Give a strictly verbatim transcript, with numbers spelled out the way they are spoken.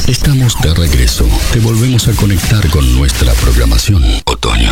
Estamos de regreso. Te volvemos a conectar con nuestra programación. Otoño.